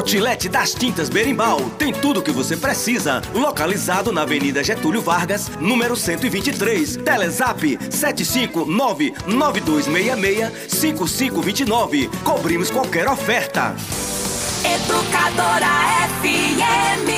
Outlet das Tintas Berimbau tem tudo o que você precisa. Localizado na Avenida Getúlio Vargas, número 123. Telezap 759-9266-5529. Cobrimos qualquer oferta. Educadora FM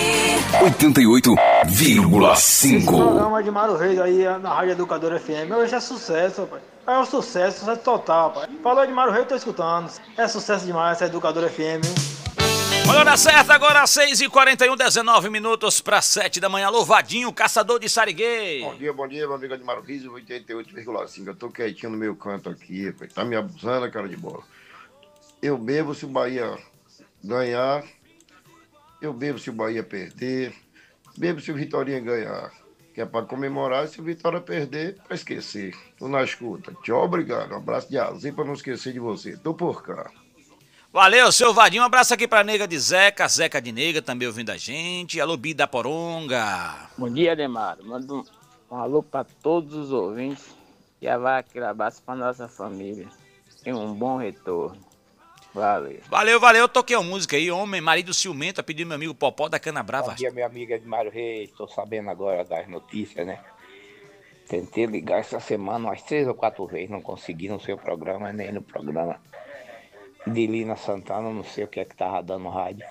88,5. Programa de Mário Reis aí na Rádio Educadora FM. Hoje é sucesso, rapaz. É um sucesso total, rapaz. Falou de Mário Reis, tô escutando. É sucesso demais essa Educadora FM. Olha, hora certa agora, 6h41, 19 minutos para 7 da manhã. Louvadinho, caçador de Sariguei. Bom dia, meu amigo de Mário Reis, 88,5. Eu tô quietinho no meu canto aqui, rapaz. Tá me abusando, cara de bola. Eu bebo se o Bahia ganhar, eu bebo se o Bahia perder, bebo se o Vitorinha ganhar, que é para comemorar, se o Vitória perder, para esquecer. Tô na escuta. Tchau, obrigado. Um abraço de azinho para não esquecer de você. Tô por cá. Valeu, seu Vadinho. Um abraço aqui pra nega de Zeca de Nega também ouvindo a gente. Alô, Bida Poronga. Bom dia, Ademar. Manda um alô para todos os ouvintes e vai aquele abraço para nossa família. E um bom retorno. Valeu. Eu toquei uma música aí, Homem, Marido Ciumento, a pedido do meu amigo Popó da Cana Brava. Bom dia, minha amiga Edmário Reis. Estou sabendo agora das notícias, né? Tentei ligar essa semana umas 3 ou 4 vezes, não consegui no seu programa, nem no programa de Lina Santana, não sei o que é que tava dando no rádio.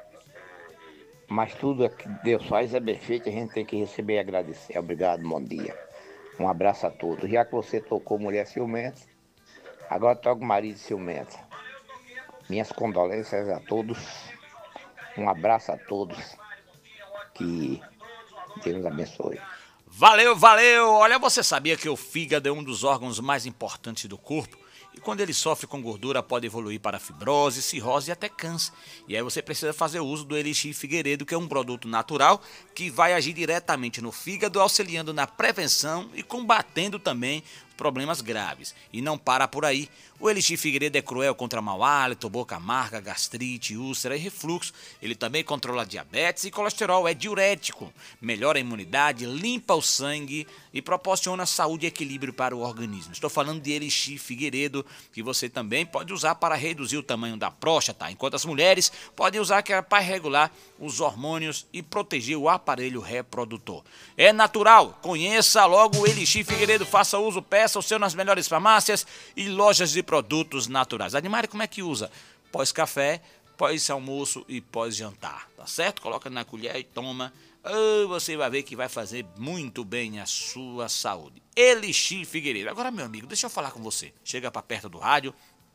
Mas tudo que Deus faz é bem feito, a gente tem que receber e agradecer. Obrigado, bom dia. Um abraço a todos. Já que você tocou Mulher Ciumenta, agora toca Marido Ciumenta. Minhas condolências a todos. Um abraço a todos. Que Deus abençoe. Valeu. Olha, você sabia que o fígado é um dos órgãos mais importantes do corpo? E quando ele sofre com gordura, pode evoluir para fibrose, cirrose e até câncer. E aí você precisa fazer uso do Elixir Figueiredo, que é um produto natural que vai agir diretamente no fígado, auxiliando na prevenção e combatendo também problemas graves. E não para por aí. O Elixir Figueiredo é cruel contra mau hálito, boca amarga, gastrite, úlcera e refluxo. Ele também controla diabetes e colesterol, é diurético, melhora a imunidade, limpa o sangue e proporciona saúde e equilíbrio para o organismo. Estou falando de Elixir Figueiredo, que você também pode usar para reduzir o tamanho da próstata, enquanto as mulheres podem usar que é para regular os hormônios e proteger o aparelho reprodutor. É natural, conheça logo o Elixir Figueiredo, faça uso, peça o seu nas melhores farmácias e lojas de produtos naturais. Admire como é que usa? Pós-café, pós-almoço e pós-jantar, tá certo? Coloca na colher e toma. Você vai ver que vai fazer muito bem a sua saúde. Elixir Figueiredo. Agora, meu amigo, deixa eu falar com você. Chega para perto do rádio,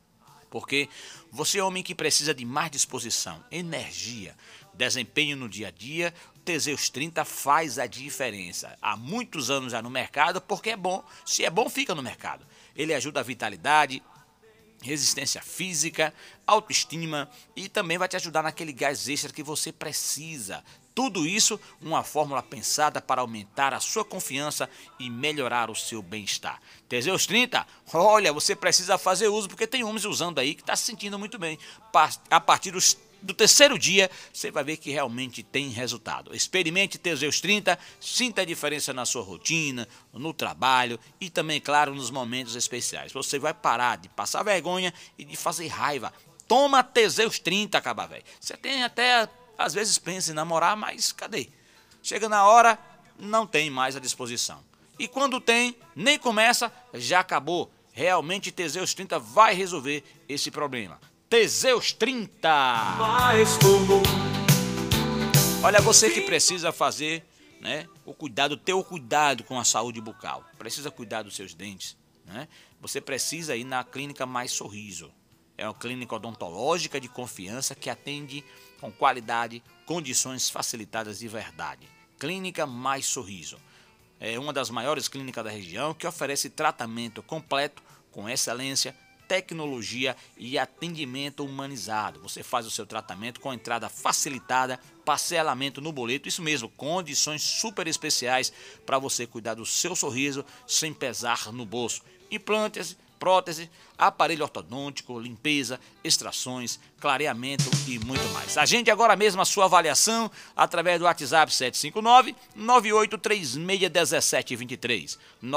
porque você é homem que precisa de mais disposição, energia, desempenho no dia a dia. Teseus 30 faz a diferença. Há muitos anos já no mercado, porque é bom. Se é bom, fica no mercado. Ele ajuda a vitalidade, resistência física, autoestima e também vai te ajudar naquele gás extra que você precisa. Tudo isso, uma fórmula pensada para aumentar a sua confiança e melhorar o seu bem-estar. Teseus 30, olha, você precisa fazer uso, porque tem homens usando aí que está se sentindo muito bem. A partir do terceiro dia, você vai ver que realmente tem resultado. Experimente Teseus 30, sinta a diferença na sua rotina, no trabalho e também, claro, nos momentos especiais. Você vai parar de passar vergonha e de fazer raiva. Toma Teseus 30, caba velho. Você tem até, às vezes, pensa em namorar, mas cadê? Chega na hora, não tem mais à disposição. E quando tem, nem começa, já acabou. Realmente Teseus 30 vai resolver esse problema. Teseus 30. Olha, você que precisa fazer, né, ter o cuidado com a saúde bucal. Precisa cuidar dos seus dentes, né? Você precisa ir na Clínica Mais Sorriso. É uma clínica odontológica de confiança que atende com qualidade, condições facilitadas de verdade. Clínica Mais Sorriso. É uma das maiores clínicas da região que oferece tratamento completo com excelência, tecnologia e atendimento humanizado. Você faz o seu tratamento com entrada facilitada, parcelamento no boleto, isso mesmo, condições super especiais para você cuidar do seu sorriso sem pesar no bolso. Implantes, prótese, aparelho ortodôntico, limpeza, extrações, clareamento e muito mais. Agende agora mesmo a sua avaliação através do WhatsApp 759-9836-1723.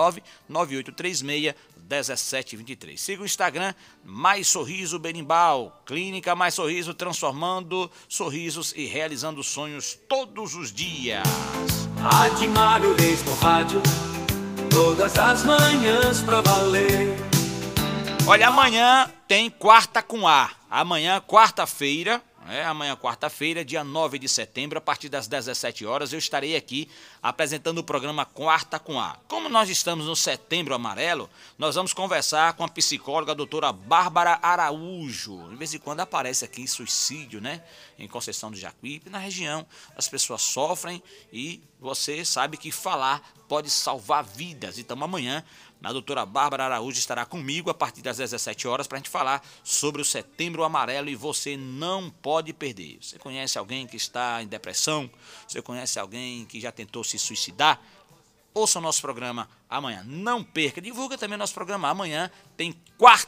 99836-1723. Siga o Instagram Mais Sorriso Berimbau, Clínica Mais Sorriso, transformando sorrisos e realizando sonhos todos os dias. Admário Reis no rádio, todas as manhãs pra valer. Olha, amanhã tem Quarta com A. Amanhã, quarta-feira, dia 9 de setembro, a partir das 17 horas, eu estarei aqui apresentando o programa Quarta com A. Como nós estamos no Setembro Amarelo, nós vamos conversar com a psicóloga a doutora Bárbara Araújo. De vez em quando aparece aqui suicídio, né? Em Conceição do Jacuípe, na região, as pessoas sofrem e você sabe que falar pode salvar vidas. Então amanhã a doutora Bárbara Araújo estará comigo a partir das 17 horas para a gente falar sobre o Setembro Amarelo e você não pode perder. Você conhece alguém que está em depressão? Você conhece alguém que já tentou se suicidar? Ouça o nosso programa amanhã. Não perca, divulga também o nosso programa. Amanhã tem Quarta